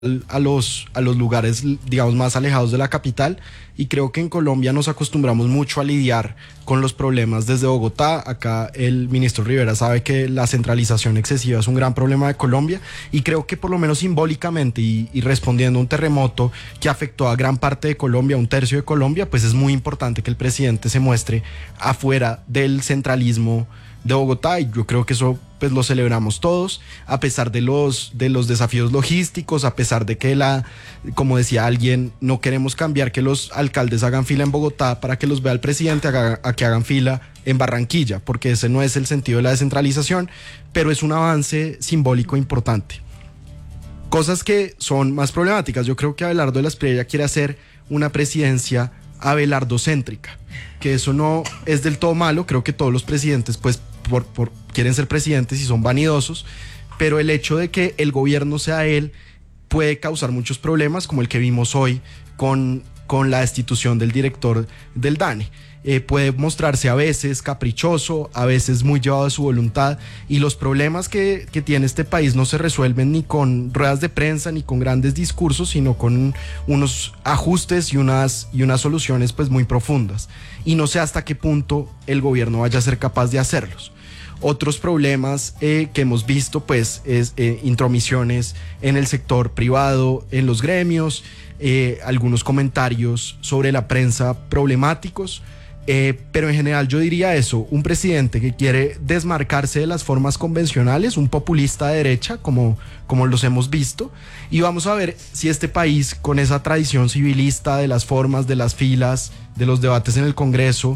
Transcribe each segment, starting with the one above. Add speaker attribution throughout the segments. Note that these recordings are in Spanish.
Speaker 1: a los lugares, digamos, más alejados de la capital, y creo que en Colombia nos acostumbramos mucho a lidiar con los problemas desde Bogotá. Acá el ministro Rivera sabe que la centralización excesiva es un gran problema de Colombia, y creo que por lo menos simbólicamente y respondiendo a un terremoto que afectó a gran parte de Colombia, un tercio de Colombia, pues es muy importante que el presidente se muestre afuera del centralismo de Bogotá, y yo creo que eso pues lo celebramos todos, a pesar de los desafíos logísticos, a pesar de que como decía alguien, no queremos cambiar que los alcaldes hagan fila en Bogotá para que los vea el presidente, a que hagan fila en Barranquilla, porque ese no es el sentido de la descentralización, pero es un avance simbólico importante. Cosas que son más problemáticas. Yo creo que Abelardo de la Espriella quiere hacer una presidencia abelardocéntrica, que eso no es del todo malo. Creo que todos los presidentes pues quieren ser presidentes y son vanidosos, pero el hecho de que el gobierno sea él puede causar muchos problemas, como el que vimos hoy con la destitución del director del DANE. Puede mostrarse a veces caprichoso, a veces muy llevado de su voluntad, y los problemas que tiene este país no se resuelven ni con ruedas de prensa ni con grandes discursos, sino con unos ajustes y unas soluciones pues muy profundas, y no sé hasta qué punto el gobierno vaya a ser capaz de hacerlos. Otros problemas que hemos visto pues es intromisiones en el sector privado, en los gremios, algunos comentarios sobre la prensa problemáticos. Pero en general yo diría eso: un presidente que quiere desmarcarse de las formas convencionales, un populista de derecha como los hemos visto, y vamos a ver si este país, con esa tradición civilista de las formas, de las filas, de los debates en el Congreso,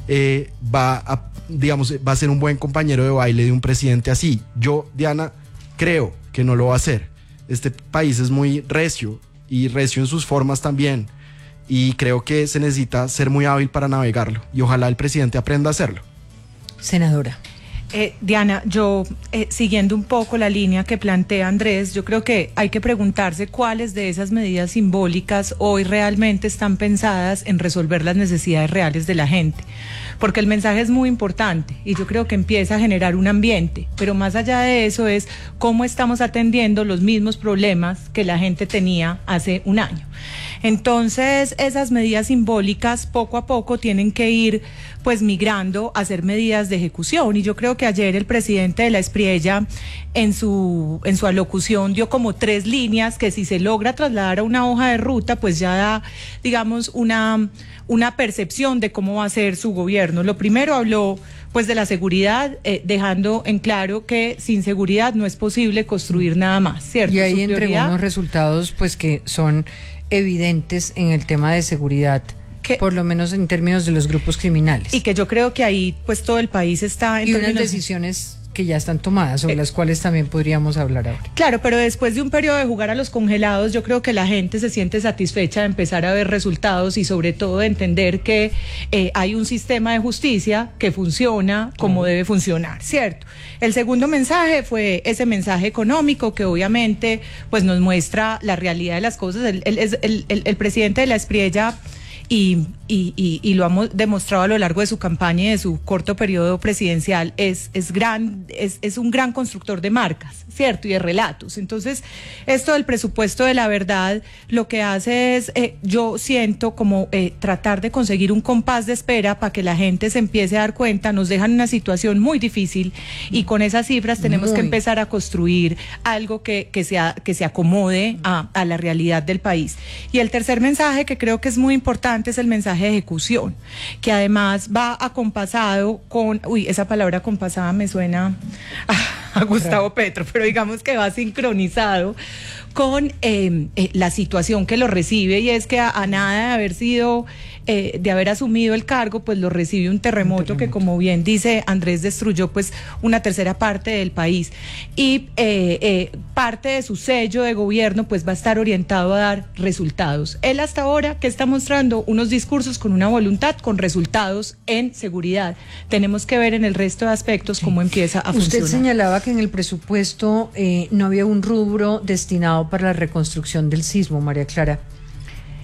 Speaker 1: va a ser un buen compañero de baile de un presidente así. Yo, Diana, creo que no lo va a hacer. Este país es muy recio, y recio en sus formas también, y creo que se necesita ser muy hábil para navegarlo, y ojalá el presidente aprenda a hacerlo.
Speaker 2: Senadora.
Speaker 3: Diana, yo siguiendo un poco la línea que plantea Andrés, yo creo que hay que preguntarse cuáles de esas medidas simbólicas hoy realmente están pensadas en resolver las necesidades reales de la gente, porque el mensaje es muy importante y yo creo que empieza a generar un ambiente, pero más allá de eso es cómo estamos atendiendo los mismos problemas que la gente tenía hace un año. Entonces, esas medidas simbólicas poco a poco tienen que ir pues migrando a ser medidas de ejecución, y yo creo que ayer el presidente de la Espriella en su alocución dio como 3 líneas que, si se logra trasladar a una hoja de ruta, pues ya da, digamos, una percepción de cómo va a ser su gobierno. Lo primero, habló pues de la seguridad, dejando en claro que sin seguridad no es posible construir nada más, ¿cierto?
Speaker 2: Y ahí entregó unos resultados pues que son evidentes en el tema de seguridad, por lo menos en términos de los grupos criminales.
Speaker 3: Y que yo creo que ahí pues todo el país está en
Speaker 2: unas decisiones que ya están tomadas, sobre las cuales también podríamos hablar ahora.
Speaker 3: Claro, pero después de un periodo de jugar a los congelados, yo creo que la gente se siente satisfecha de empezar a ver resultados, y sobre todo de entender que hay un sistema de justicia que funciona como debe funcionar, ¿cierto? El segundo mensaje fue ese mensaje económico que obviamente pues nos muestra la realidad de las cosas. El presidente de la Espriella, y lo hemos demostrado a lo largo de su campaña y de su corto periodo presidencial, es un gran constructor de marcas, ¿cierto? Y de relatos. Entonces, esto del presupuesto de la verdad lo que hace es, yo siento como tratar de conseguir un compás de espera para que la gente se empiece a dar cuenta. Nos dejan una situación muy difícil, y con esas cifras tenemos que empezar a construir algo que se acomode a la realidad del país. Y el tercer mensaje, que creo que es muy importante, es el mensaje de ejecución, que además va acompasado con, esa palabra acompasada me suena a Gustavo Petro, pero digamos que va sincronizado con la situación que lo recibe, y es que a nada de haber sido, de haber asumido el cargo, pues lo recibe un terremoto que, como bien dice Andrés, destruyó pues una tercera parte del país, y parte de su sello de gobierno pues va a estar orientado a dar resultados. Él hasta ahora, que está mostrando unos discursos con una voluntad, con resultados en seguridad. Tenemos que ver en el resto de aspectos cómo empieza a funcionar.
Speaker 2: Usted señalaba que en el presupuesto no había un rubro destinado para la reconstrucción del sismo, María Clara.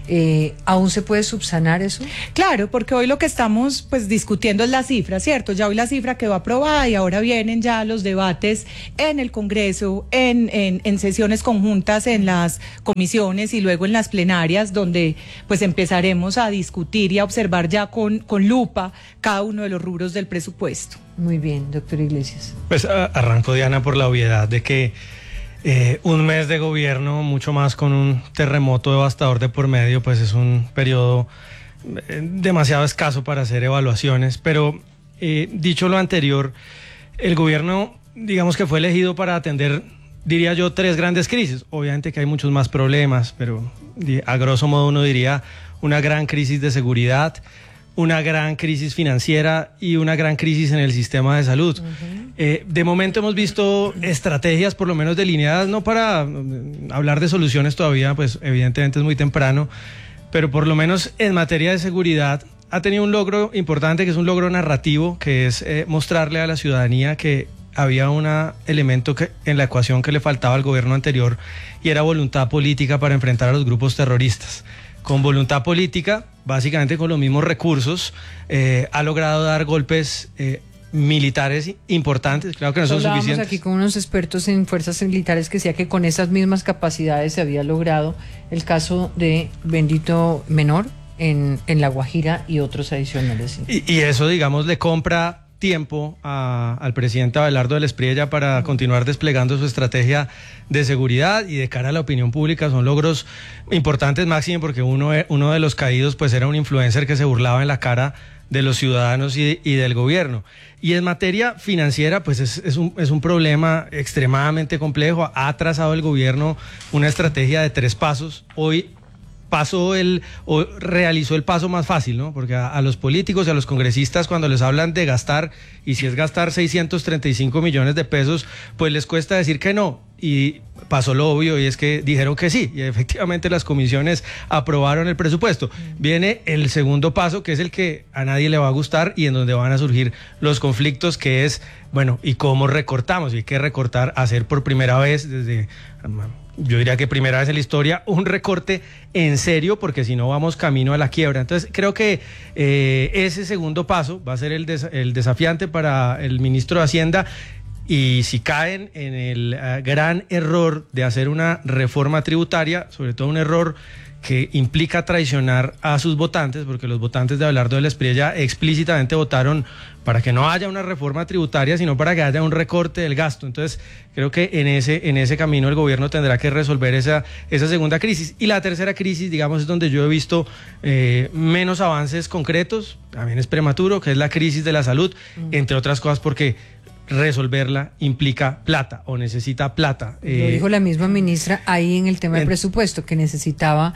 Speaker 2: ¿Aún se puede subsanar eso?
Speaker 3: Claro, porque hoy lo que estamos pues discutiendo es la cifra, ¿cierto? Ya hoy la cifra quedó aprobada y ahora vienen ya los debates en el Congreso, en sesiones conjuntas, en las comisiones y luego en las plenarias, donde pues empezaremos a discutir y a observar ya con lupa cada uno de los rubros del presupuesto.
Speaker 2: Muy bien, doctor Iglesias.
Speaker 4: Pues arranco, Diana, por la obviedad de que un mes de gobierno, mucho más con un terremoto devastador de por medio, pues es un periodo demasiado escaso para hacer evaluaciones. Pero dicho lo anterior, el gobierno, digamos que fue elegido para atender, diría yo, 3 grandes crisis. Obviamente que hay muchos más problemas, pero a grosso modo uno diría una gran crisis de seguridad, una gran crisis financiera y una gran crisis en el sistema de salud. De momento hemos visto estrategias por lo menos delineadas, no para hablar de soluciones todavía, pues evidentemente es muy temprano, pero por lo menos en materia de seguridad ha tenido un logro importante, que es un logro narrativo, que es mostrarle a la ciudadanía que había un elemento en la ecuación que le faltaba al gobierno anterior, y era voluntad política para enfrentar a los grupos terroristas. Con voluntad política, básicamente con los mismos recursos, ha logrado dar golpes militares importantes. Claro que no son suficientes.
Speaker 2: Hablábamos aquí con unos expertos en fuerzas militares que decía que con esas mismas capacidades se había logrado el caso de Bendito Menor en La Guajira y otros adicionales.
Speaker 4: Y eso, digamos, le compra tiempo al presidente Abelardo del Espriella para continuar desplegando su estrategia de seguridad, y de cara a la opinión pública son logros importantes, máximo porque uno de los caídos pues era un influencer que se burlaba en la cara de los ciudadanos y del gobierno. Y en materia financiera pues es un problema extremadamente complejo. Ha trazado el gobierno una estrategia de 3 pasos. Hoy realizó el paso más fácil, ¿no? Porque a los políticos y a los congresistas, cuando les hablan de gastar, y si es gastar 635 millones de pesos, pues les cuesta decir que no. Y pasó lo obvio, y es que dijeron que sí, y efectivamente las comisiones aprobaron el presupuesto. Viene el segundo paso, que es el que a nadie le va a gustar y en donde van a surgir los conflictos, que es, bueno, ¿y cómo recortamos? Y hay que recortar, hacer por primera vez desde... yo diría que primera vez en la historia, un recorte en serio, porque si no vamos camino a la quiebra. Entonces creo que ese segundo paso va a ser el desafiante para el ministro de Hacienda, y si caen en el gran error de hacer una reforma tributaria, sobre todo un error que implica traicionar a sus votantes, porque los votantes de Abelardo del Espriella explícitamente votaron para que no haya una reforma tributaria, sino para que haya un recorte del gasto. Entonces, creo que en ese camino el gobierno tendrá que resolver esa segunda crisis. Y la tercera crisis, digamos, es donde yo he visto menos avances concretos, también es prematuro, que es la crisis de la salud, entre otras cosas porque resolverla implica plata o necesita plata.
Speaker 2: Lo dijo la misma ministra ahí en el tema del presupuesto, que necesitaba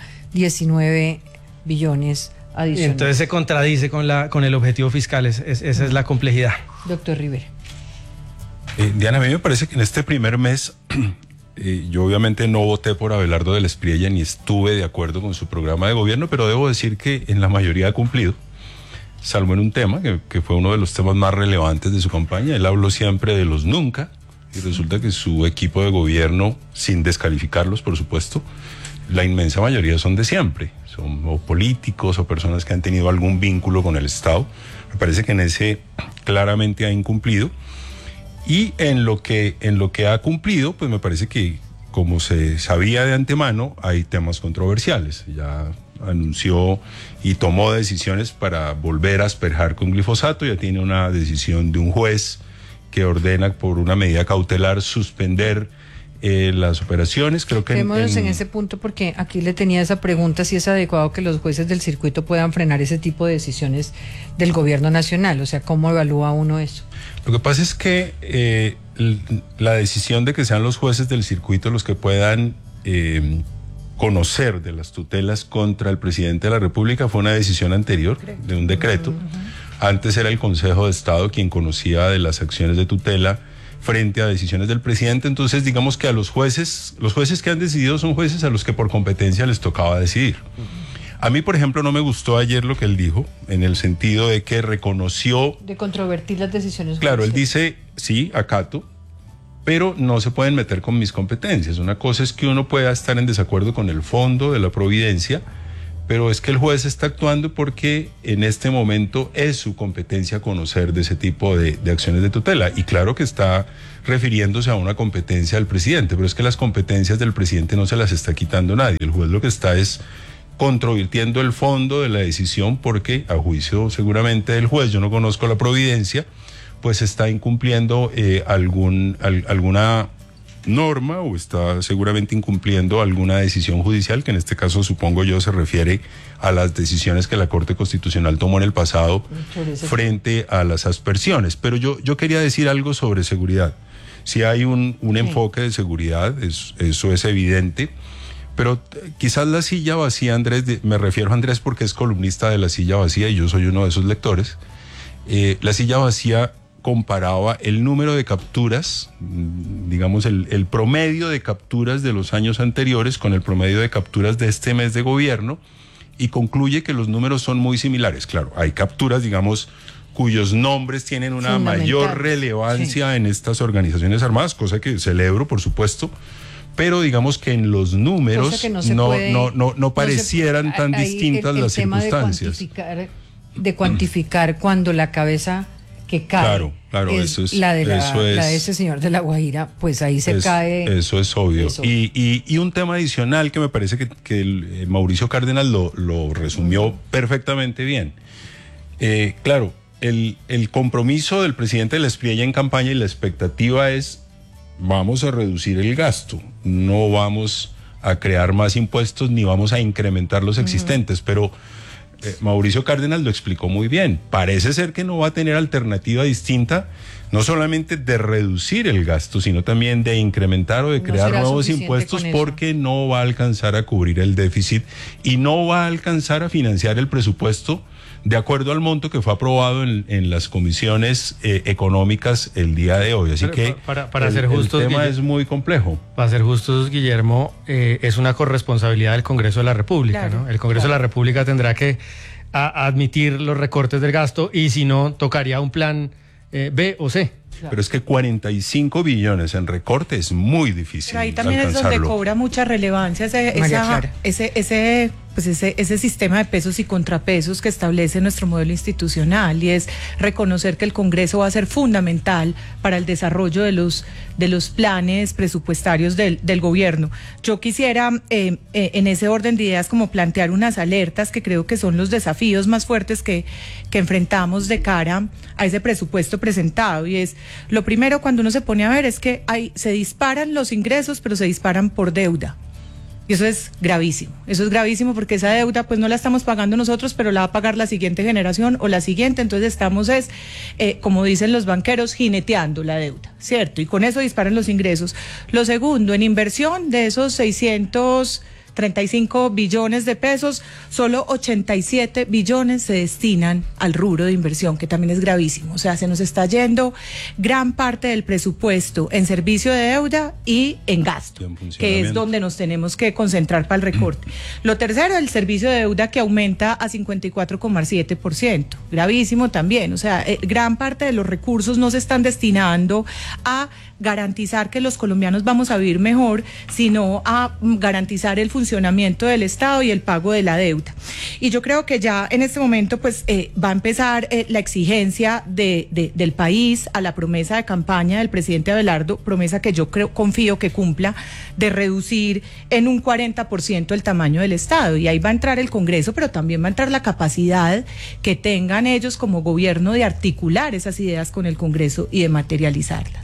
Speaker 2: 19 billones adicionales.
Speaker 4: Entonces se contradice con el objetivo fiscal, esa es la complejidad.
Speaker 2: Doctor Rivera.
Speaker 5: Diana, a mí me parece que en este primer mes, yo obviamente no voté por Abelardo del Espriella ni estuve de acuerdo con su programa de gobierno, pero debo decir que en la mayoría ha cumplido. Salvo en un tema que fue uno de los temas más relevantes de su campaña. Él habló siempre de los nunca, y resulta que su equipo de gobierno, sin descalificarlos por supuesto, la inmensa mayoría son de siempre, son o políticos o personas que han tenido algún vínculo con el Estado. Me parece que en ese claramente ha incumplido, y en lo que ha cumplido, pues me parece que, como se sabía de antemano, hay temas controversiales. Ya anunció y tomó decisiones para volver a asperjar con glifosato. Ya tiene una decisión de un juez que ordena por una medida cautelar suspender las operaciones. Creo que
Speaker 2: quedémonos en ese punto, porque aquí le tenía esa pregunta, si es adecuado que los jueces del circuito puedan frenar ese tipo de decisiones del gobierno nacional. O sea, ¿cómo evalúa uno eso?
Speaker 5: Lo que pasa es que la decisión de que sean los jueces del circuito los que puedan conocer de las tutelas contra el presidente de la República fue una decisión anterior, de un decreto. Antes era el Consejo de Estado quien conocía de las acciones de tutela frente a decisiones del presidente. Entonces, digamos que a los jueces que han decidido son jueces a los que por competencia les tocaba decidir. A mí, por ejemplo, no me gustó ayer lo que él dijo, en el sentido de que reconoció...
Speaker 2: De controvertir las decisiones.
Speaker 5: Claro, él dice, sí, acato, pero no se pueden meter con mis competencias. Una cosa es que uno pueda estar en desacuerdo con el fondo de la providencia, pero es que el juez está actuando porque en este momento es su competencia conocer de ese tipo de acciones de tutela. Y claro que está refiriéndose a una competencia del presidente, pero es que las competencias del presidente no se las está quitando nadie. El juez lo que está es controvirtiendo el fondo de la decisión porque, a juicio seguramente del juez, yo no conozco la providencia, pues está incumpliendo alguna norma o está seguramente incumpliendo alguna decisión judicial, que en este caso supongo yo se refiere a las decisiones que la Corte Constitucional tomó en el pasado frente a las aspersiones. Pero yo quería decir algo sobre seguridad. Si hay un enfoque de seguridad, eso es evidente, pero quizás la silla vacía, Andrés, me refiero a Andrés porque es columnista de La Silla Vacía y yo soy uno de esos lectores, La Silla Vacía comparaba el número de capturas, digamos el promedio de capturas de los años anteriores con el promedio de capturas de este mes de gobierno y concluye que los números son muy similares. Claro, hay capturas, digamos, cuyos nombres tienen una mayor relevancia en estas organizaciones armadas, cosa que celebro, por supuesto, pero digamos que en los números no parecieran tan distintas las circunstancias.
Speaker 2: De cuantificar cuando la cabeza que cae,
Speaker 5: claro, eso es
Speaker 2: la de ese señor de La Guajira, pues ahí se cae.
Speaker 5: Eso es obvio. Y un tema adicional que me parece que Mauricio Cárdenas lo resumió perfectamente bien. Claro, el compromiso del presidente de la Espriella en campaña y la expectativa es: vamos a reducir el gasto, no vamos a crear más impuestos ni vamos a incrementar los existentes, pero Mauricio Cárdenas lo explicó muy bien. Parece ser que no va a tener alternativa distinta, no solamente de reducir el gasto, sino también de incrementar o de crear nuevos impuestos, porque no va a alcanzar a cubrir el déficit y no va a alcanzar a financiar el presupuesto de acuerdo al monto que fue aprobado en las comisiones económicas el día de hoy. Así que
Speaker 4: para ser justos,
Speaker 5: el tema es muy complejo.
Speaker 4: Para ser justos, Guillermo, es una corresponsabilidad del Congreso de la República, ¿no? El Congreso de la República tendrá que admitir los recortes del gasto y si no, tocaría un plan B o C.
Speaker 5: Pero es que 45 billones en recorte es muy difícil.
Speaker 3: Pero ahí también
Speaker 5: alcanzarlo.
Speaker 3: Es donde cobra mucha relevancia ese sistema de pesos y contrapesos que establece nuestro modelo institucional, y es reconocer que el Congreso va a ser fundamental para el desarrollo de los planes presupuestarios del gobierno. Yo quisiera en ese orden de ideas como plantear unas alertas que creo que son los desafíos más fuertes que enfrentamos de cara a ese presupuesto presentado, y es lo primero cuando uno se pone a ver es que se disparan los ingresos, pero se disparan por deuda. Y eso es gravísimo porque esa deuda pues no la estamos pagando nosotros, pero la va a pagar la siguiente generación o la siguiente. Entonces estamos como dicen los banqueros, jineteando la deuda, ¿cierto? Y con eso disparan los ingresos. Lo segundo, en inversión de esos 635 billones de pesos, solo 87 billones se destinan al rubro de inversión, que también es gravísimo. O sea, se nos está yendo gran parte del presupuesto en servicio de deuda y en gasto, que es donde nos tenemos que concentrar para el recorte. Lo tercero, el servicio de deuda que aumenta a 54,7%. Gravísimo también. O sea, gran parte de los recursos no se están destinando a garantizar que los colombianos vamos a vivir mejor, sino a garantizar el funcionamiento del Estado y el pago de la deuda. Y yo creo que ya en este momento pues va a empezar la exigencia del país a la promesa de campaña del presidente Abelardo, promesa que yo confío que cumpla, de reducir en un 40% el tamaño del Estado. Y ahí va a entrar el Congreso, pero también va a entrar la capacidad que tengan ellos como gobierno de articular esas ideas con el Congreso y de materializarlas.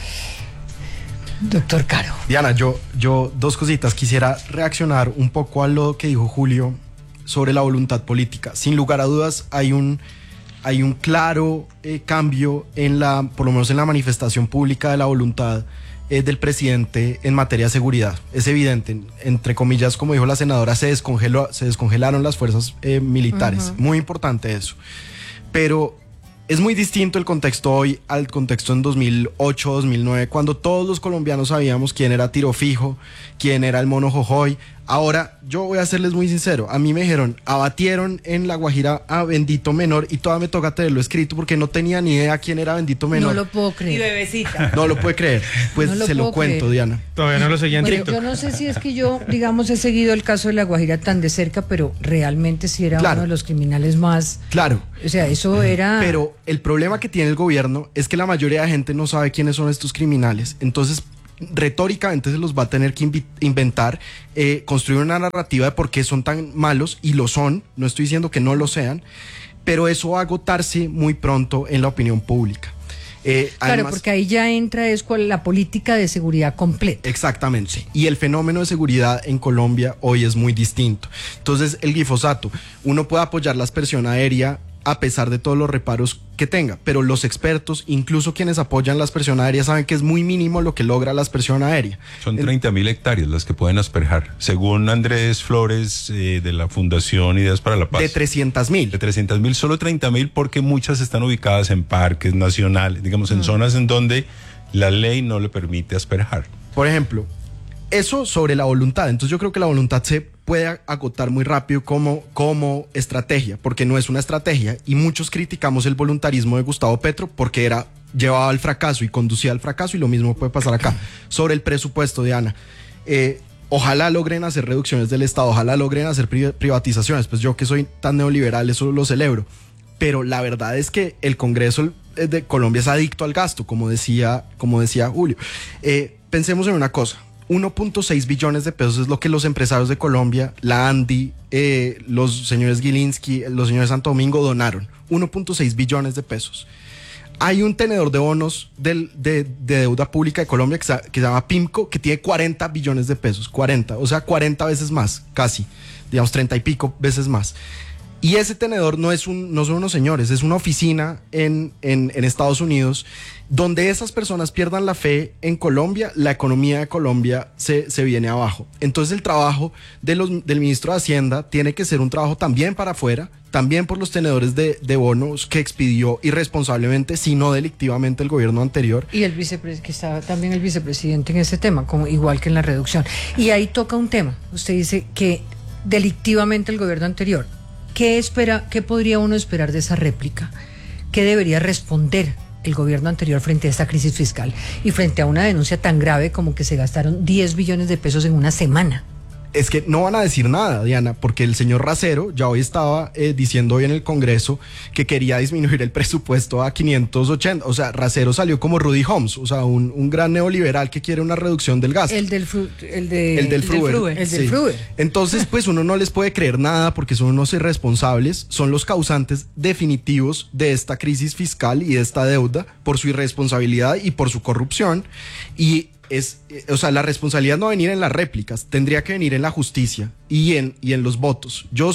Speaker 2: Doctor Caro.
Speaker 1: Diana, yo dos cositas. Quisiera reaccionar un poco a lo que dijo Julio sobre la voluntad política. Sin lugar a dudas, hay un claro cambio por lo menos en la manifestación pública de la voluntad del presidente en materia de seguridad. Es evidente, entre comillas, como dijo la senadora, se descongelaron las fuerzas militares. Muy importante eso. Pero es muy distinto el contexto hoy al contexto en 2008, 2009, cuando todos los colombianos sabíamos quién era Tiro Fijo, quién era el Mono Jojoy. Ahora, yo voy a serles muy sincero, a mí me dijeron, abatieron en La Guajira a Bendito Menor y todavía me toca tenerlo escrito porque no tenía ni idea quién era Bendito Menor.
Speaker 2: No lo puedo
Speaker 3: Y
Speaker 2: creer.
Speaker 3: bebecita.
Speaker 1: No lo puede creer. Pues
Speaker 2: No lo
Speaker 1: se lo
Speaker 2: puedo
Speaker 1: cuento,
Speaker 2: creer.
Speaker 1: Diana.
Speaker 4: Todavía no lo seguían en
Speaker 2: Bueno,
Speaker 4: TikTok.
Speaker 2: yo no sé si es que yo, digamos, he seguido el caso de La Guajira tan de cerca, pero realmente sí era
Speaker 1: Claro.
Speaker 2: uno de los criminales más...
Speaker 1: Claro.
Speaker 2: O sea, eso era...
Speaker 1: Pero el problema que tiene el gobierno es que la mayoría de gente no sabe quiénes son estos criminales. Entonces, retóricamente se los va a tener que inventar, construir una narrativa de por qué son tan malos, y lo son, no estoy diciendo que no lo sean, pero eso va a agotarse muy pronto en la opinión pública.
Speaker 2: Claro,
Speaker 1: Además,
Speaker 2: porque ahí ya entra la política de seguridad completa.
Speaker 1: exactamente. Y el fenómeno de seguridad en Colombia hoy es muy distinto. Entonces, el glifosato, uno puede apoyar la aspersión aérea a pesar de todos los reparos que tenga, pero los expertos, incluso quienes apoyan la aspersión aérea, saben que es muy mínimo lo que logra la aspersión aérea.
Speaker 5: Son 30.000 hectáreas las que pueden asperjar, según Andrés Flores de la Fundación Ideas para la Paz.
Speaker 1: De 300.000.
Speaker 5: De 300.000, solo 30.000 porque muchas están ubicadas en parques nacionales, digamos, en zonas en donde la ley no le permite asperjar.
Speaker 1: Por ejemplo, eso sobre la voluntad. Entonces yo creo que la voluntad se puede agotar muy rápido como estrategia, porque no es una estrategia, y muchos criticamos el voluntarismo de Gustavo Petro porque llevaba al fracaso y conducía al fracaso, y lo mismo puede pasar acá. Sobre el presupuesto, Diana, ojalá logren hacer reducciones del Estado, ojalá logren hacer privatizaciones, pues yo que soy tan neoliberal eso lo celebro, pero la verdad es que el Congreso de Colombia es adicto al gasto, como decía Julio. Pensemos en una cosa: 1.6 billones de pesos es lo que los empresarios de Colombia, la ANDI, los señores Gilinski, los señores Santo Domingo donaron. 1.6 billones de pesos. Hay un tenedor de bonos de deuda pública de Colombia que se llama PIMCO, que tiene 40 billones de pesos. 40, o sea, 40 veces más, casi. Digamos, 30 y pico veces más. Y ese tenedor no son unos señores, es una oficina en Estados Unidos, donde esas personas pierdan la fe en Colombia, la economía de Colombia se viene abajo. Entonces el trabajo del ministro de Hacienda tiene que ser un trabajo también para afuera, también por los tenedores de bonos que expidió irresponsablemente, si no delictivamente, el gobierno anterior.
Speaker 2: Y que estaba también el vicepresidente en ese tema, como igual que en la reducción. Y ahí toca un tema. Usted dice que delictivamente el gobierno anterior. ¿Qué podría uno esperar de esa réplica? ¿Qué debería responder el gobierno anterior frente a esta crisis fiscal y frente a una denuncia tan grave como que se gastaron 10 billones de pesos en una semana?
Speaker 1: Es que no van a decir nada, Diana, porque el señor Racero ya hoy estaba diciendo hoy en el Congreso que quería disminuir el presupuesto a 580. O sea, Racero salió como Rudy Holmes, o sea, un gran neoliberal que quiere una reducción del gasto.
Speaker 2: El del
Speaker 1: Fruber.
Speaker 2: Sí.
Speaker 1: Entonces, pues uno no les puede creer nada porque son unos irresponsables, son los causantes definitivos de esta crisis fiscal y de esta deuda por su irresponsabilidad y por su corrupción. Y la responsabilidad no va a venir en las réplicas, tendría que venir en la justicia y en los votos. Yo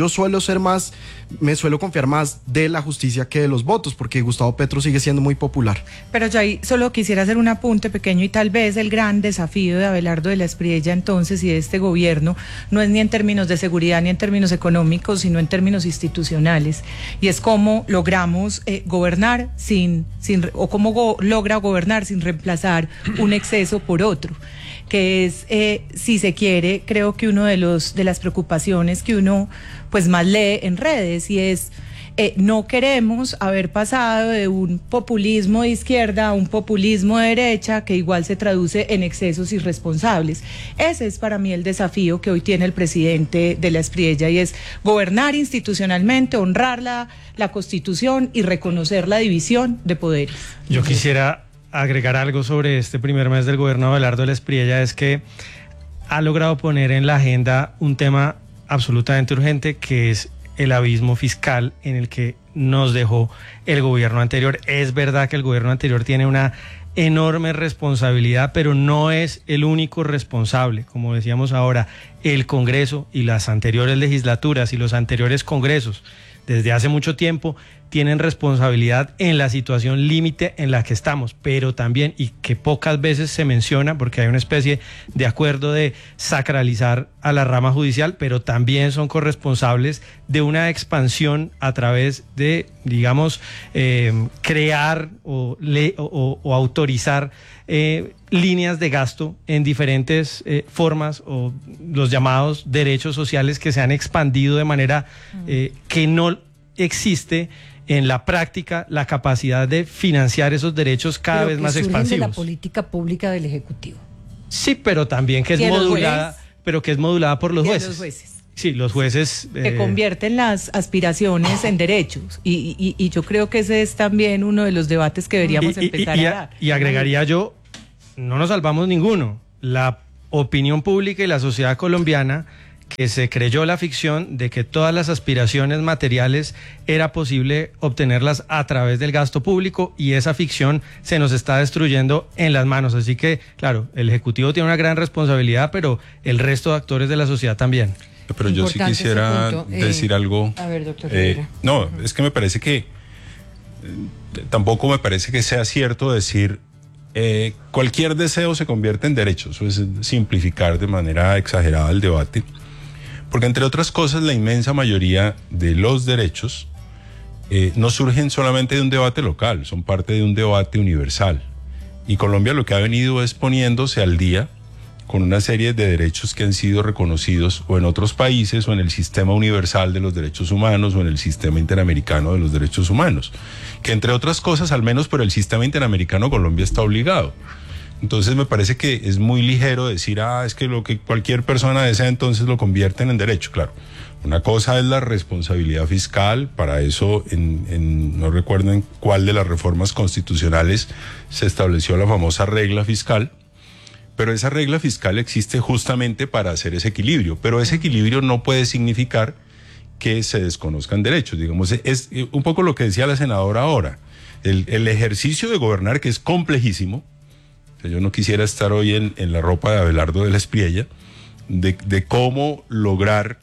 Speaker 1: me suelo confiar más de la justicia que de los votos, porque Gustavo Petro sigue siendo muy popular.
Speaker 3: Pero yo ahí solo quisiera hacer un apunte pequeño, y tal vez el gran desafío de Abelardo de la Espriella entonces y de este gobierno no es ni en términos de seguridad ni en términos económicos, sino en términos institucionales, y es cómo logramos gobernar cómo logra gobernar sin reemplazar un exceso por otro, que es, si se quiere, creo que uno de las preocupaciones que uno pues más lee en redes, y es no queremos haber pasado de un populismo de izquierda a un populismo de derecha que igual se traduce en excesos irresponsables. Ese es para mí el desafío que hoy tiene el presidente de la Espriella, y es gobernar institucionalmente, honrar la Constitución y reconocer la división de poderes.
Speaker 4: Yo quisiera agregar algo sobre este primer mes del gobierno de Abelardo de la Espriella, es que ha logrado poner en la agenda un tema absolutamente urgente, que es el abismo fiscal en el que nos dejó el gobierno anterior. Es verdad que el gobierno anterior tiene una enorme responsabilidad, pero no es el único responsable. Como decíamos ahora, el Congreso y las anteriores legislaturas y los anteriores congresos desde hace mucho tiempo tienen responsabilidad en la situación límite en la que estamos, pero también, y que pocas veces se menciona, porque hay una especie de acuerdo de sacralizar a la rama judicial, pero también son corresponsables de una expansión a través de, digamos, crear o autorizar líneas de gasto en diferentes formas, o los llamados derechos sociales, que se han expandido de manera que no existe en la práctica la capacidad de financiar esos derechos cada vez más expansivos.
Speaker 2: De la política pública del Ejecutivo.
Speaker 4: Sí, pero también que es modulada, pero que es modulada por los jueces. Sí, los jueces
Speaker 3: que convierten las aspiraciones en derechos, y yo creo que ese es también uno de los debates que deberíamos empezar a dar.
Speaker 4: Y agregaría yo, no nos salvamos ninguno. La opinión pública y la sociedad colombiana, que se creyó la ficción de que todas las aspiraciones materiales era posible obtenerlas a través del gasto público, y esa ficción se nos está destruyendo en las manos. Así que, claro, el Ejecutivo tiene una gran responsabilidad, pero el resto de actores de la sociedad también.
Speaker 5: Pero yo sí quisiera decir algo.
Speaker 2: A ver, doctor.
Speaker 5: No, es que me parece que tampoco me parece que sea cierto decir cualquier deseo se convierte en derecho. Eso es simplificar de manera exagerada el debate. Porque, entre otras cosas, la inmensa mayoría de los derechos no surgen solamente de un debate local, son parte de un debate universal. Y Colombia lo que ha venido es poniéndose al día con una serie de derechos que han sido reconocidos o en otros países, o en el sistema universal de los derechos humanos, o en el sistema interamericano de los derechos humanos, que, entre otras cosas, al menos por el sistema interamericano, Colombia está obligado. Entonces me parece que es muy ligero decir, es que lo que cualquier persona desea entonces lo convierten en derecho. Claro, una cosa es la responsabilidad fiscal. Para eso, no recuerdo en cuál de las reformas constitucionales se estableció la famosa regla fiscal, pero esa regla fiscal existe justamente para hacer ese equilibrio, pero ese equilibrio no puede significar que se desconozcan derechos. Digamos, es un poco lo que decía la senadora ahora, el ejercicio de gobernar, que es complejísimo. Yo no quisiera estar hoy en la ropa de Abelardo de la Espriella, de cómo lograr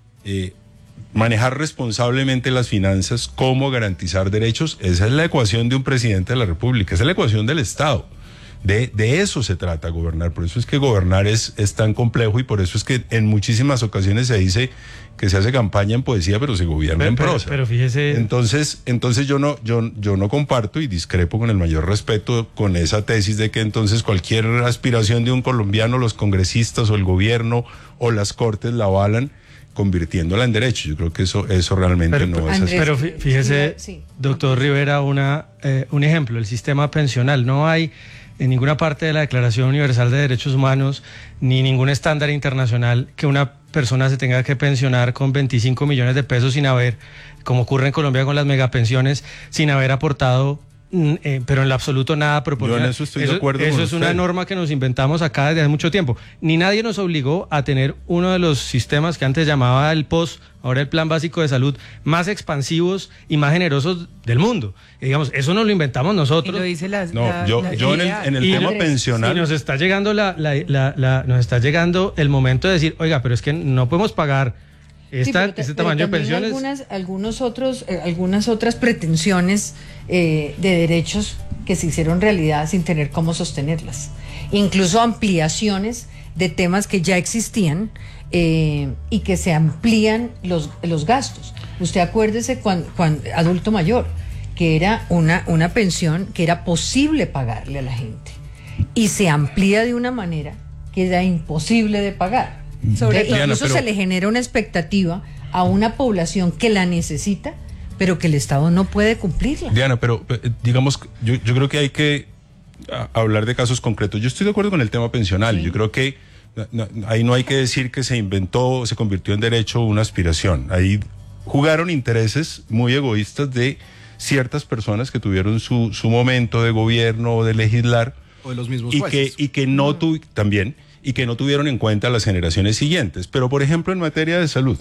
Speaker 5: manejar responsablemente las finanzas, cómo garantizar derechos. Esa es la ecuación de un presidente de la República, esa es la ecuación del Estado. De eso se trata gobernar. Por eso es que gobernar es tan complejo, y por eso es que en muchísimas ocasiones se dice que se hace campaña en poesía, pero se gobierna en prosa.
Speaker 4: Pero fíjese.
Speaker 5: Entonces yo no comparto, y discrepo con el mayor respeto con esa tesis de que entonces cualquier aspiración de un colombiano, los congresistas o el gobierno o las cortes la avalan, convirtiéndola en derecho. Yo creo que eso realmente no es así.
Speaker 4: Pero fíjese, doctor Rivera, un ejemplo, el sistema pensional. No hay en ninguna parte de la Declaración Universal de Derechos Humanos, ni ningún estándar internacional, que una persona se tenga que pensionar con 25 millones de pesos sin haber, como ocurre en Colombia con las megapensiones, sin haber aportado, pero en lo absoluto nada proporcional.
Speaker 5: Yo en eso estoy de acuerdo con
Speaker 4: Eso es
Speaker 5: usted.
Speaker 4: una norma que nos inventamos acá desde hace mucho tiempo. Ni nadie nos obligó a tener uno de los sistemas que antes llamaba el POS, ahora el Plan Básico de Salud, más expansivos y más generosos del mundo. Y digamos, eso no lo inventamos nosotros.
Speaker 3: Y lo dice
Speaker 5: yo en el tema pensional.
Speaker 4: Y nos está llegando nos está llegando el momento de decir, oiga, pero es que no podemos pagar este tamaño de pensiones.
Speaker 2: Algunas otras pretensiones de derechos que se hicieron realidad sin tener cómo sostenerlas. Incluso ampliaciones de temas que ya existían, y que se amplían los gastos. Usted acuérdese cuando adulto mayor, que era una pensión que era posible pagarle a la gente, y se amplía de una manera que era imposible de pagar. Incluso se le genera una expectativa a una población que la necesita, pero que el Estado no puede cumplirla.
Speaker 5: Diana, pero digamos, yo creo que hay que hablar de casos concretos. Yo estoy de acuerdo con el tema pensional. Sí. Yo creo que ahí no hay que decir que se inventó, se convirtió en derecho una aspiración. Ahí jugaron intereses muy egoístas de ciertas personas que tuvieron su momento de gobierno o de legislar,
Speaker 1: o de los mismos jueces,
Speaker 5: y que no tuvieron en cuenta las generaciones siguientes. Pero, por ejemplo, en materia de salud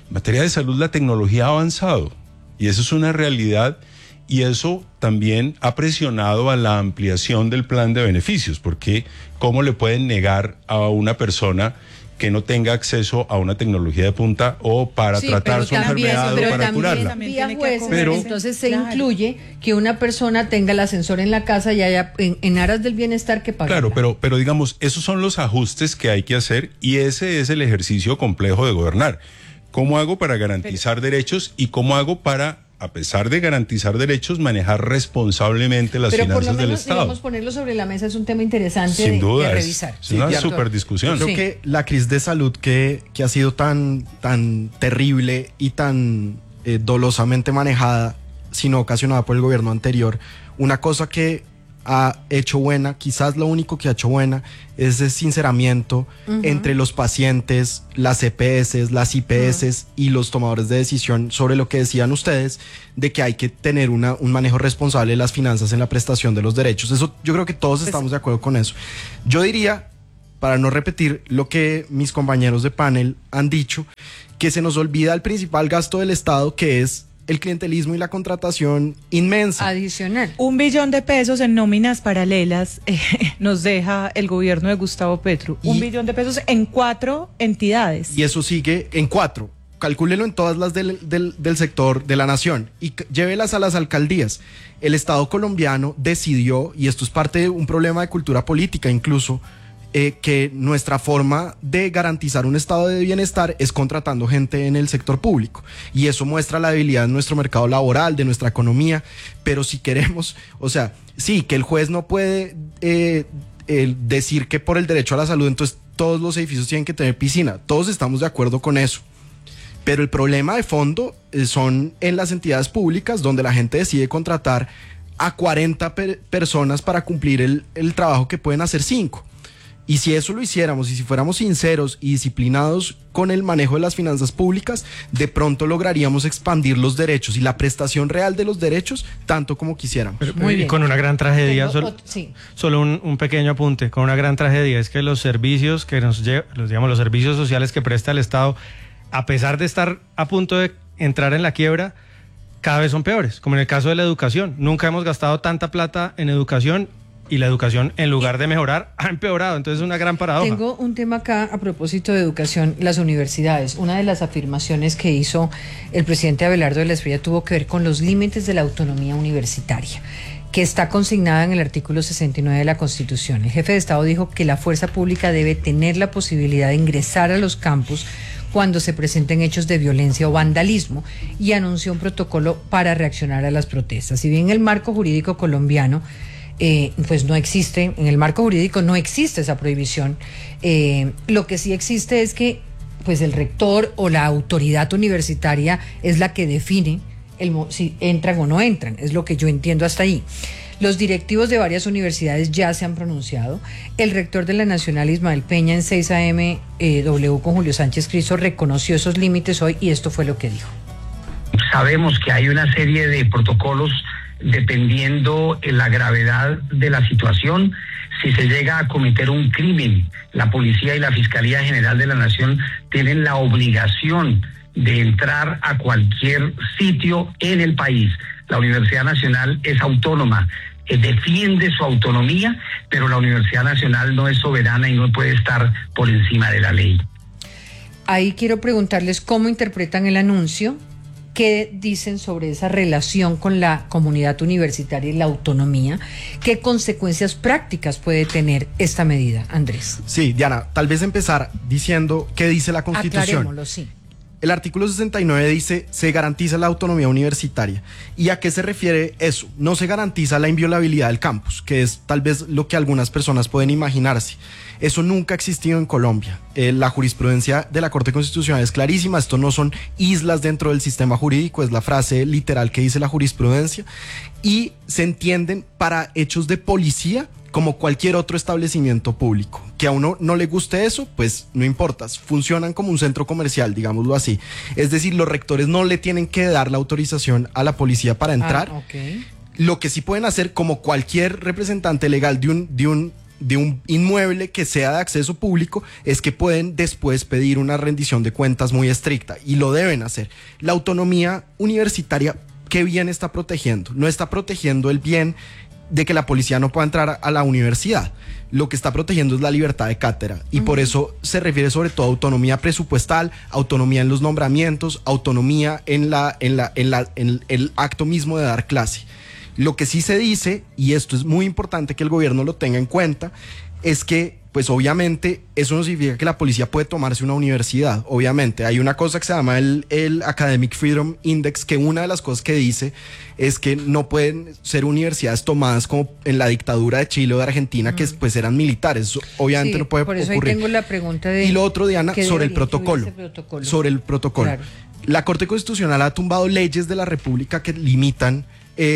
Speaker 5: la tecnología ha avanzado, y eso es una realidad, y eso también ha presionado a la ampliación del plan de beneficios, porque ¿cómo le pueden negar a una persona que no tenga acceso a una tecnología de punta o para tratar su enfermedad o para curarla.
Speaker 2: Vía jueces,
Speaker 5: Pero
Speaker 2: entonces se incluye que una persona tenga el ascensor en la casa y haya en aras del bienestar que pagar.
Speaker 5: Claro, pero digamos, esos son los ajustes que hay que hacer y ese es el ejercicio complejo de gobernar. ¿Cómo hago para garantizar derechos y cómo hago para, a pesar de garantizar derechos, manejar responsablemente las finanzas del Estado?
Speaker 2: Pero por lo menos, digamos, ponerlo sobre la mesa es un tema interesante
Speaker 5: Sin duda,
Speaker 2: de revisar.
Speaker 5: Es una
Speaker 1: Sí,
Speaker 5: super discusión.
Speaker 1: Creo que la crisis de salud que ha sido tan terrible y tan dolosamente manejada, sino ocasionada por el gobierno anterior, una cosa que ha hecho buena, quizás lo único que ha hecho buena, es el sinceramiento entre los pacientes, las EPS, las IPS y los tomadores de decisión sobre lo que decían ustedes, de que hay que tener un manejo responsable de las finanzas en la prestación de los derechos. Eso, yo creo que todos estamos de acuerdo con eso. Yo diría, para no repetir lo que mis compañeros de panel han dicho, que se nos olvida el principal gasto del Estado, que es el clientelismo y la contratación inmensa.
Speaker 2: Adicional.
Speaker 3: 1 billón de pesos en nóminas paralelas nos deja el gobierno de Gustavo Petro. 1 billón de pesos en 4 entidades.
Speaker 1: Y eso sigue en 4. Calcúlelo en todas las del sector de la nación y llévelas a las alcaldías. El Estado colombiano decidió, y esto es parte de un problema de cultura política incluso, que nuestra forma de garantizar un estado de bienestar es contratando gente en el sector público, y eso muestra la debilidad de nuestro mercado laboral, de nuestra economía. Pero si queremos, o sea, sí, que el juez no puede decir que por el derecho a la salud entonces todos los edificios tienen que tener piscina, todos estamos de acuerdo con eso, pero el problema de fondo son en las entidades públicas, donde la gente decide contratar a 40 personas para cumplir el trabajo que pueden hacer 5. Y si eso lo hiciéramos y si fuéramos sinceros y disciplinados con el manejo de las finanzas públicas, de pronto lograríamos expandir los derechos y la prestación real de los derechos tanto como quisiéramos.
Speaker 2: Muy bien.
Speaker 4: Y con una gran tragedia,
Speaker 2: sí.
Speaker 4: solo un pequeño apunte, con una gran tragedia es que los servicios que los servicios sociales que presta el Estado, a pesar de estar a punto de entrar en la quiebra, cada vez son peores, como en el caso de la educación. Nunca hemos gastado tanta plata en educación y la educación, en lugar de mejorar, ha empeorado. Entonces es una gran paradoja.
Speaker 2: Tengo un tema acá a propósito de educación, las universidades. Una de las afirmaciones que hizo el presidente Abelardo de la Espriella tuvo que ver con los límites de la autonomía universitaria, que está consignada en el artículo 69 de la Constitución. El jefe de Estado dijo que la fuerza pública debe tener la posibilidad de ingresar a los campus cuando se presenten hechos de violencia o vandalismo, y anunció un protocolo para reaccionar a las protestas. Si bien el marco jurídico colombiano pues no existe, en el marco jurídico no existe esa prohibición, lo que sí existe es que pues el rector o la autoridad universitaria es la que define si entran o no entran, es lo que yo entiendo hasta ahí. Los directivos de varias universidades ya se han pronunciado. El rector de la Nacional, Ismael Peña, en 6am W con Julio Sánchez Cristo, reconoció esos límites hoy y esto fue lo que dijo.
Speaker 6: Sabemos que hay una serie de protocolos dependiendo la gravedad de la situación. Si se llega a cometer un crimen, la Policía y la Fiscalía General de la Nación tienen la obligación de entrar a cualquier sitio en el país. La Universidad Nacional es autónoma, defiende su autonomía, pero la Universidad Nacional no es soberana y no puede estar por encima de la ley.
Speaker 2: Ahí quiero preguntarles cómo interpretan el anuncio. ¿Qué dicen sobre esa relación con la comunidad universitaria y la autonomía? ¿Qué consecuencias prácticas puede tener esta medida, Andrés?
Speaker 1: Sí, Diana, tal vez empezar diciendo qué dice la Constitución.
Speaker 2: Aclarémoslo, sí.
Speaker 1: El artículo 69 dice, se garantiza la autonomía universitaria. ¿Y a qué se refiere eso? No se garantiza la inviolabilidad del campus, que es tal vez lo que algunas personas pueden imaginarse. Eso nunca ha existido en Colombia. La jurisprudencia de la Corte Constitucional es clarísima. Esto no son islas dentro del sistema jurídico, es la frase literal que dice la jurisprudencia. Y se entienden para hechos de policía como cualquier otro establecimiento público. Que a uno no le guste eso, pues no importa, funcionan como un centro comercial, digámoslo así. Es decir, los rectores no le tienen que dar la autorización a la policía para entrar.
Speaker 2: Okay.
Speaker 1: Lo que sí pueden hacer, como cualquier representante legal de un inmueble que sea de acceso público, es que pueden después pedir una rendición de cuentas muy estricta, y lo deben hacer. La autonomía universitaria, ¿qué bien está protegiendo? No está protegiendo el bien de que la policía no pueda entrar a la universidad. Lo que está protegiendo es la libertad de cátedra y por eso se refiere sobre todo a autonomía presupuestal, autonomía en los nombramientos, autonomía en el acto mismo de dar clase. Lo que sí se dice, y esto es muy importante que el gobierno lo tenga en cuenta, es que pues obviamente eso no significa que la policía puede tomarse una universidad. Obviamente hay una cosa que se llama el Academic Freedom Index, que una de las cosas que dice es que no pueden ser universidades tomadas como en la dictadura de Chile o de Argentina, que pues eran militares. Eso obviamente no puede
Speaker 2: por eso
Speaker 1: ocurrir.
Speaker 2: Ahí tengo la pregunta de...
Speaker 1: Y lo otro, Diana, sobre el protocolo. Sobre el protocolo.
Speaker 2: Claro.
Speaker 1: La Corte Constitucional ha tumbado leyes de la República que limitan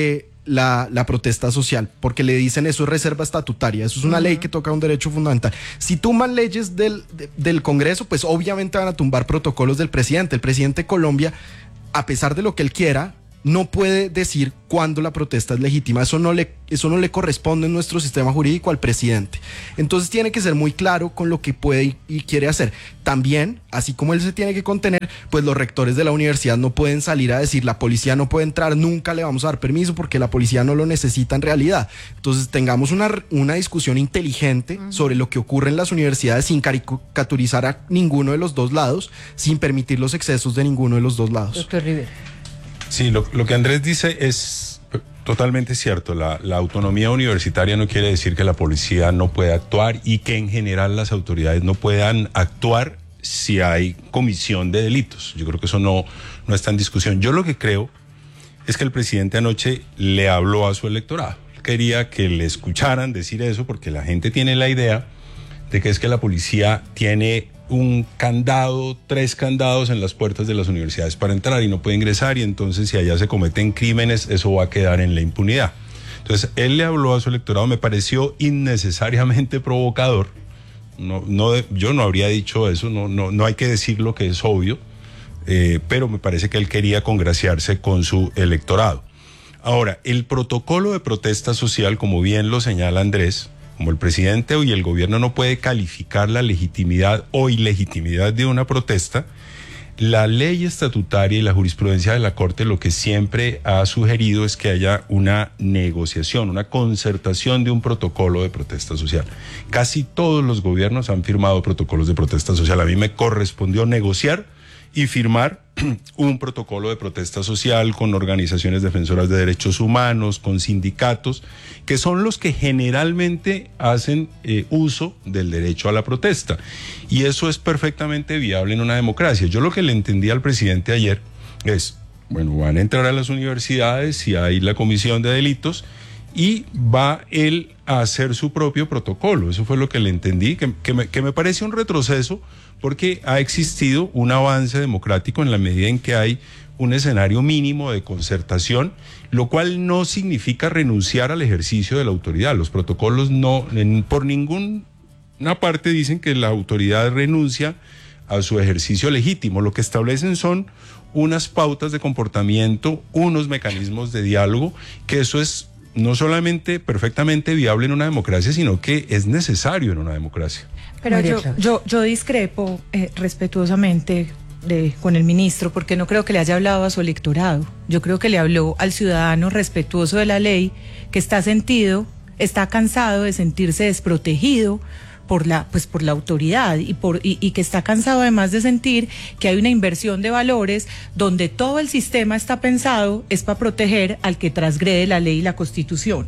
Speaker 1: la protesta social, porque le dicen eso es reserva estatutaria, eso es una ley que toca un derecho fundamental. Si tumban leyes del Congreso, pues obviamente van a tumbar protocolos del presidente. El presidente de Colombia, a pesar de lo que él quiera, no puede decir cuándo la protesta es legítima. Eso no le corresponde en nuestro sistema jurídico al presidente. Entonces tiene que ser muy claro con lo que puede y quiere hacer. También, así como él se tiene que contener, pues los rectores de la universidad no pueden salir a decir la policía no puede entrar, nunca le vamos a dar permiso porque la policía no lo necesita en realidad. Entonces tengamos una discusión inteligente sobre lo que ocurre en las universidades sin caricaturizar a ninguno de los dos lados, sin permitir los excesos de ninguno de los dos lados.
Speaker 2: Doctor Rivera.
Speaker 5: Sí, lo que Andrés dice es totalmente cierto. La autonomía universitaria no quiere decir que la policía no pueda actuar y que en general las autoridades no puedan actuar si hay comisión de delitos. Yo creo que eso no está en discusión. Yo lo que creo es que el presidente anoche le habló a su electorado. Quería que le escucharan decir eso porque la gente tiene la idea de que es que la policía tiene un candado, 3 candados en las puertas de las universidades para entrar y no puede ingresar, y entonces si allá se cometen crímenes, eso va a quedar en la impunidad. Entonces él le habló a su electorado, me pareció innecesariamente provocador. Yo no habría dicho eso, no hay que decir lo que es obvio, pero me parece que él quería congraciarse con su electorado. Ahora, el protocolo de protesta social, como bien lo señala Andrés, como el presidente y el gobierno no puede calificar la legitimidad o ilegitimidad de una protesta, la ley estatutaria y la jurisprudencia de la Corte lo que siempre ha sugerido es que haya una negociación, una concertación de un protocolo de protesta social. Casi todos los gobiernos han firmado protocolos de protesta social. A mí me correspondió negociar y firmar un protocolo de protesta social con organizaciones defensoras de derechos humanos, con sindicatos, que son los que generalmente hacen uso del derecho a la protesta. Y eso es perfectamente viable en una democracia. Yo lo que le entendí al presidente ayer es, bueno, van a entrar a las universidades si hay la comisión de delitos y va él a hacer su propio protocolo. Eso fue lo que le entendí, que me parece un retroceso, porque ha existido un avance democrático en la medida en que hay un escenario mínimo de concertación, lo cual no significa renunciar al ejercicio de la autoridad. Los protocolos por ninguna parte dicen que la autoridad renuncia a su ejercicio legítimo. Lo que establecen son unas pautas de comportamiento, unos mecanismos de diálogo, que eso es no solamente perfectamente viable en una democracia, sino que es necesario en una democracia.
Speaker 3: Pero yo discrepo respetuosamente con el ministro, porque no creo que le haya hablado a su electorado. Yo creo que le habló al ciudadano respetuoso de la ley, que está cansado de sentirse desprotegido por la autoridad y que está cansado además de sentir que hay una inversión de valores donde todo el sistema está pensado es para proteger al que transgrede la ley y la Constitución.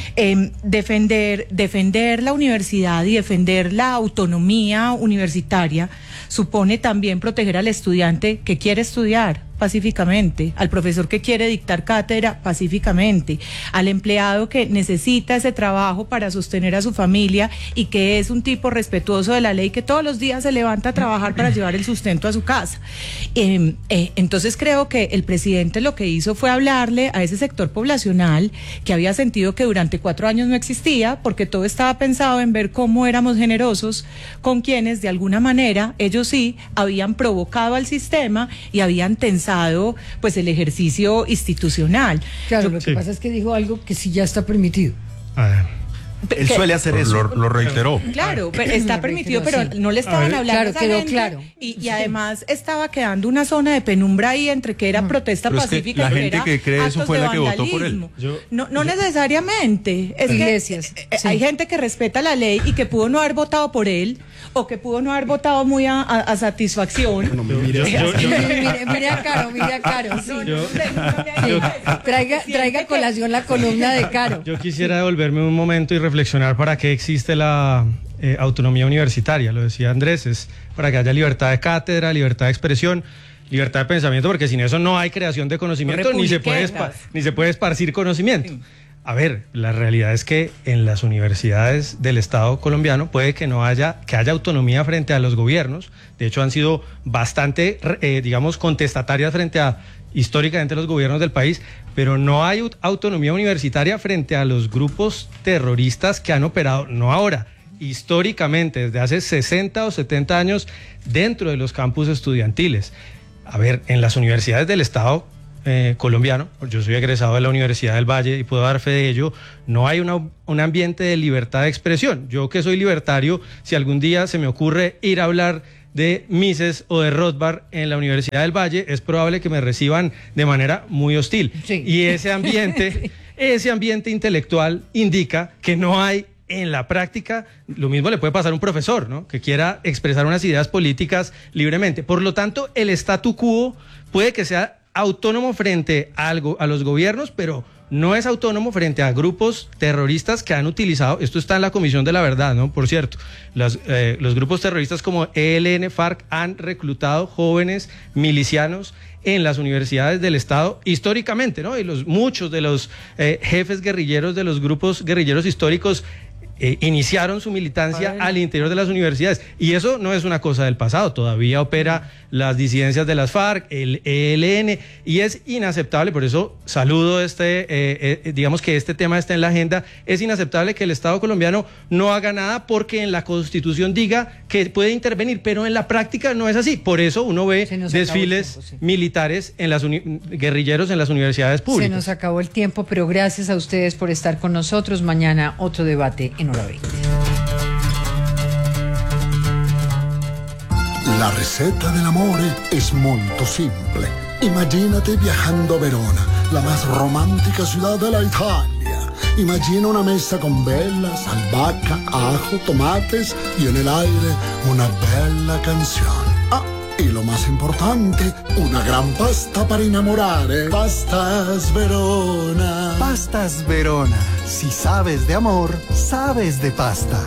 Speaker 3: Defender la universidad y defender la autonomía universitaria supone también proteger al estudiante que quiere estudiar pacíficamente, al profesor que quiere dictar cátedra pacíficamente, al empleado que necesita ese trabajo para sostener a su familia y que es un tipo respetuoso de la ley, que todos los días se levanta a trabajar para llevar el sustento a su casa. Entonces creo que el presidente lo que hizo fue hablarle a ese sector poblacional que había sentido que durante 4 años no existía, porque todo estaba pensado en ver cómo éramos generosos con quienes de alguna manera, ellos sí, habían provocado al sistema y habían tensado pues el ejercicio institucional.
Speaker 2: Claro, lo que pasa es que dijo algo que sí ya está permitido.
Speaker 1: Él suele hacer eso.
Speaker 5: Lo reiteró.
Speaker 3: Claro, pero está permitido, pero
Speaker 2: sí.
Speaker 3: no le estaban hablando
Speaker 2: Claro,
Speaker 3: a esa
Speaker 2: quedó
Speaker 3: gente,
Speaker 2: claro.
Speaker 3: y además estaba quedando una zona de penumbra ahí entre que era protesta
Speaker 5: Pero es que
Speaker 3: pacífica
Speaker 5: la
Speaker 3: y
Speaker 5: gente
Speaker 3: era
Speaker 5: que cree eso
Speaker 3: actos
Speaker 5: fue
Speaker 3: de
Speaker 5: la que votó por él.
Speaker 3: vandalismo. No necesariamente. Es
Speaker 2: Iglesias,
Speaker 3: que
Speaker 2: sí.
Speaker 3: hay gente que respeta la ley y que pudo no haber votado por él o que pudo no haber votado muy a satisfacción.
Speaker 1: No me mire.
Speaker 2: Mire a Caro, sí. Sí. Traiga a colación la columna de Caro.
Speaker 4: Yo quisiera devolverme un momento y reflexionar para qué existe la autonomía universitaria. Lo decía Andrés, es para que haya libertad de cátedra, libertad de expresión, libertad de pensamiento, porque sin eso no hay creación de conocimiento ni se puede esparcir conocimiento. Sí. A ver, la realidad es que en las universidades del Estado colombiano puede que haya autonomía frente a los gobiernos. De hecho, han sido bastante, digamos, contestatarias frente a históricamente los gobiernos del país, pero no hay autonomía universitaria frente a los grupos terroristas que han operado, no ahora, históricamente, desde hace 60 o 70 años dentro de los campus estudiantiles. A ver, en las universidades del Estado colombiano, yo soy egresado de la Universidad del Valle y puedo dar fe de ello, no hay un ambiente de libertad de expresión. Yo que soy libertario, si algún día se me ocurre ir a hablar de Mises o de Rothbard en la Universidad del Valle, es probable que me reciban de manera muy hostil. Sí. Y ese ambiente intelectual indica que no hay en la práctica, lo mismo le puede pasar a un profesor, ¿no?, que quiera expresar unas ideas políticas libremente. Por lo tanto, el statu quo puede que sea autónomo frente a los gobiernos, pero no es autónomo frente a grupos terroristas que han utilizado, esto está en la Comisión de la Verdad, ¿no?, por cierto, los grupos terroristas como ELN, FARC han reclutado jóvenes milicianos en las universidades del Estado históricamente, ¿no?, y muchos de los jefes guerrilleros de los grupos guerrilleros históricos iniciaron su militancia al interior de las universidades, y eso no es una cosa del pasado, todavía opera las disidencias de las FARC, el ELN, y es inaceptable. Por eso saludo digamos que este tema está en la agenda. Es inaceptable que el Estado colombiano no haga nada porque en la Constitución diga que puede intervenir, pero en la práctica no es así. Por eso uno ve desfiles militares en guerrilleros en las universidades públicas.
Speaker 2: Se nos acabó el tiempo, pero gracias a ustedes por estar con nosotros. Mañana otro debate en Hora 20.
Speaker 7: La receta del amore es muy simple. Imagínate viajando a Verona, la más romántica ciudad de la Italia. Imagina una mesa con velas, albahaca, ajo, tomates y en el aire una bella canción. Ah, y lo más importante, una gran pasta para enamorare. Pastas Verona.
Speaker 8: Pastas Verona. Si sabes de amor, sabes de pasta.